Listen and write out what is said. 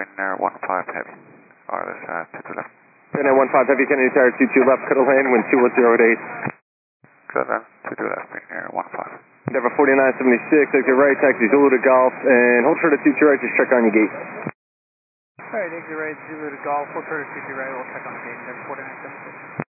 Spin Air 15 Heavy. Other side, 22 left. Spin Air 15 Heavy, Kennedy Tower 22 left, cut a lane, wind 2108. Clear then, 22 left, Spin Air 15. Endeavor 4976, exit right, taxi Zulu to Golf, and hold short at 22 right, just check on your gate. Alright, exit right, Zulu to Golf, hold short at 22 right, we'll check on the gate, Endeavor 4976.